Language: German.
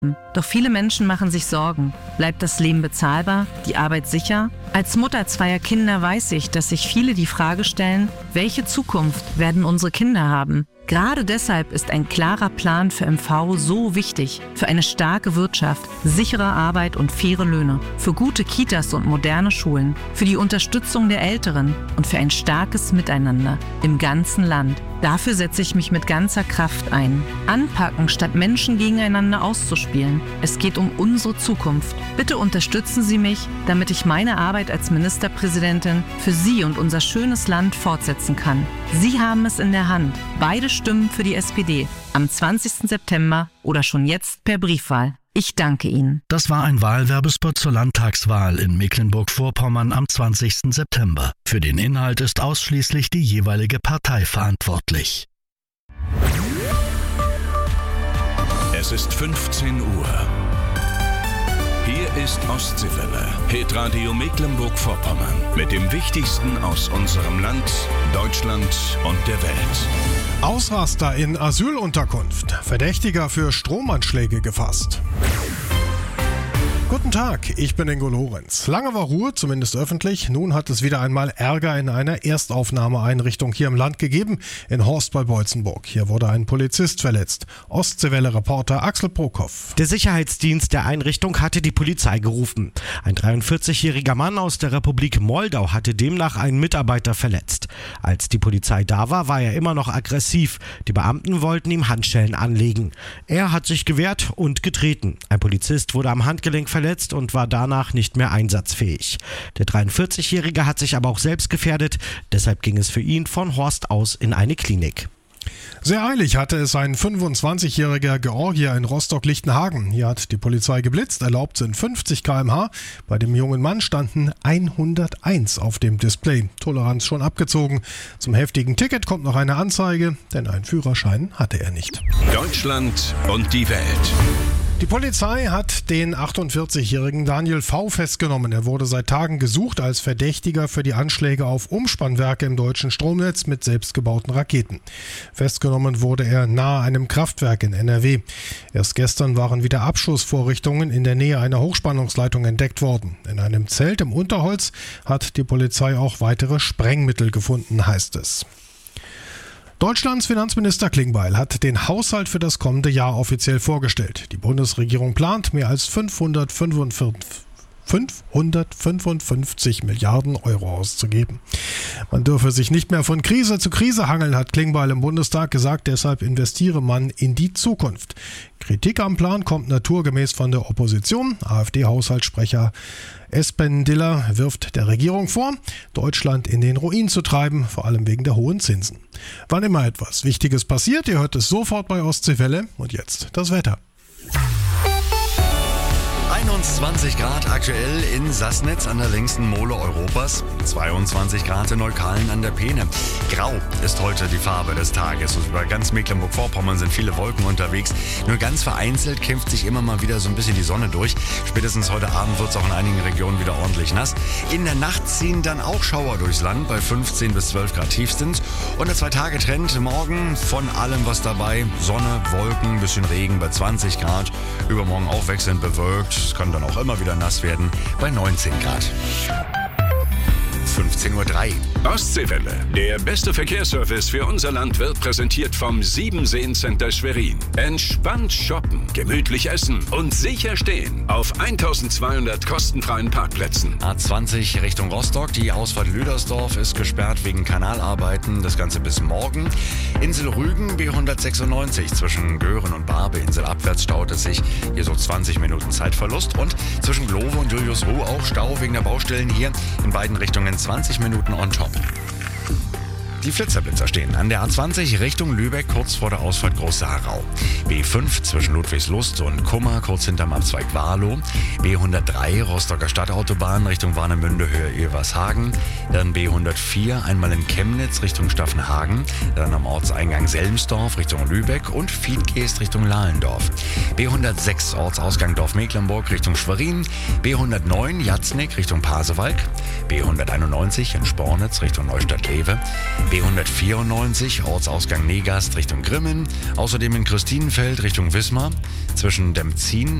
Doch viele Menschen machen sich Sorgen. Bleibt das Leben bezahlbar? Die Arbeit sicher? Als Mutter zweier Kinder weiß ich, dass sich viele die Frage stellen, welche Zukunft werden unsere Kinder haben? Gerade deshalb ist ein klarer Plan für MV so wichtig. Für eine starke Wirtschaft, sichere Arbeit und faire Löhne. Für gute Kitas und moderne Schulen. Für die Unterstützung der Älteren und für ein starkes Miteinander im ganzen Land. Dafür setze ich mich mit ganzer Kraft ein. Anpacken, statt Menschen gegeneinander auszuspielen. Es geht um unsere Zukunft. Bitte unterstützen Sie mich, damit ich meine Arbeit als Ministerpräsidentin für Sie und unser schönes Land fortsetzen kann. Sie haben es in der Hand. Beide Stimmen für die SPD am 20. September oder schon jetzt per Briefwahl. Ich danke Ihnen. Das war ein Wahlwerbespot zur Landtagswahl in Mecklenburg-Vorpommern am 20. September. Für den Inhalt ist ausschließlich die jeweilige Partei verantwortlich. Es ist 15 Uhr. Hier ist Ostseewelle, Hitradio Mecklenburg-Vorpommern mit dem Wichtigsten aus unserem Land, Deutschland und der Welt. Ausraster in Asylunterkunft. Verdächtiger für Stromanschläge gefasst. Guten Tag, ich bin Ingo Lorenz. Lange war Ruhe, zumindest öffentlich. Nun hat es wieder einmal Ärger in einer Erstaufnahmeeinrichtung hier im Land gegeben, in Horst bei Boitzenburg. Hier wurde ein Polizist verletzt. Ostseewelle-Reporter Axel Prokop. Der Sicherheitsdienst der Einrichtung hatte die Polizei gerufen. Ein 43-jähriger Mann aus der Republik Moldau hatte demnach einen Mitarbeiter verletzt. Als die Polizei da war, war er immer noch aggressiv. Die Beamten wollten ihm Handschellen anlegen. Er hat sich gewehrt und getreten. Ein Polizist wurde am Handgelenk verletzt und war danach nicht mehr einsatzfähig. Der 43-Jährige hat sich aber auch selbst gefährdet, deshalb ging es für ihn von Horst aus in eine Klinik. Sehr eilig hatte es ein 25-jähriger Georgier in Rostock-Lichtenhagen. Hier hat die Polizei geblitzt, erlaubt sind 50 km/h. Bei dem jungen Mann standen 101 auf dem Display. Toleranz schon abgezogen. Zum heftigen Ticket kommt noch eine Anzeige, denn einen Führerschein hatte er nicht. Deutschland und die Welt. Die Polizei hat den 48-jährigen Daniel V. festgenommen. Er wurde seit Tagen gesucht als Verdächtiger für die Anschläge auf Umspannwerke im deutschen Stromnetz mit selbstgebauten Raketen. Festgenommen wurde er nahe einem Kraftwerk in NRW. Erst gestern waren wieder Abschussvorrichtungen in der Nähe einer Hochspannungsleitung entdeckt worden. In einem Zelt im Unterholz hat die Polizei auch weitere Sprengmittel gefunden, heißt es. Deutschlands Finanzminister Klingbeil hat den Haushalt für das kommende Jahr offiziell vorgestellt. Die Bundesregierung plant, mehr als 555 Milliarden Euro auszugeben. Man dürfe sich nicht mehr von Krise zu Krise hangeln, hat Klingbeil im Bundestag gesagt, deshalb investiere man in die Zukunft. Kritik am Plan kommt naturgemäß von der Opposition. AfD-Haushaltssprecher Espen Diller wirft der Regierung vor, Deutschland in den Ruin zu treiben, vor allem wegen der hohen Zinsen. Wann immer etwas Wichtiges passiert, ihr hört es sofort bei Ostseewelle. Und jetzt das Wetter. 21 Grad aktuell in Sassnitz an der längsten Mole Europas, 22 Grad in Neukölln an der Peene. Grau ist heute die Farbe des Tages und über ganz Mecklenburg-Vorpommern sind viele Wolken unterwegs. Nur ganz vereinzelt kämpft sich immer mal wieder so ein bisschen die Sonne durch. Spätestens heute Abend wird es auch in einigen Regionen wieder ordentlich nass. In der Nacht ziehen dann auch Schauer durchs Land bei 15 bis 12 Grad Tiefstens. Und der 2-Tage-Trend morgen von allem was dabei. Sonne, Wolken, bisschen Regen bei 20 Grad. Übermorgen auch wechselnd bewölkt. Es kann dann auch immer wieder nass werden bei 19 Grad. 15:03 Uhr. Ostseewelle. Der beste Verkehrsservice für unser Land wird präsentiert vom Siebenseen-Center Schwerin. Entspannt shoppen, gemütlich essen und sicher stehen auf 1200 kostenfreien Parkplätzen. A20 Richtung Rostock. Die Ausfahrt Lüdersdorf ist gesperrt wegen Kanalarbeiten. Das Ganze bis morgen. Insel Rügen B196 zwischen Göhren und Barbe. Insel abwärts staut es sich. Hier so 20 Minuten Zeitverlust. Und zwischen Glowe und Juliusruh auch Stau wegen der Baustellen hier. In beiden Richtungen 20 Minuten on top. Die Flitzerblitzer stehen an der A20 Richtung Lübeck, kurz vor der Ausfahrt Große Harau. B5 zwischen Ludwigslust und Kummer, kurz hinterm Abzweig Warlow. B103 Rostocker Stadtautobahn Richtung Warnemünde, Höhe Evershagen. Dann B104 einmal in Chemnitz Richtung Staffenhagen. Dann am Ortseingang Selmsdorf Richtung Lübeck und Fiedgeest Richtung Lahlendorf. B106 Ortsausgang Dorf-Mecklenburg Richtung Schwerin. B109 Jatznick Richtung Pasewalk. B191 in Spornitz Richtung Neustadt-Lewe. B194 Ortsausgang Negast Richtung Grimmen. Außerdem in Christinenfeld Richtung Wismar. Zwischen Dempzin